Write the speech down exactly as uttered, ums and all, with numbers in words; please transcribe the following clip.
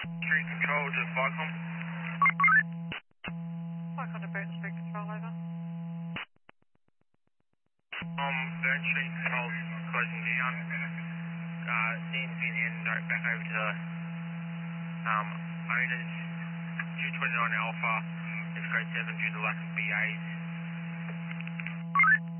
Street control to Flycom. Flight contact Burton Street Control, over. Um, Burn Street control's closing down. Uh, send bin and note back over to um, owners. two twenty-nine Alpha is code seven due to lack of B As.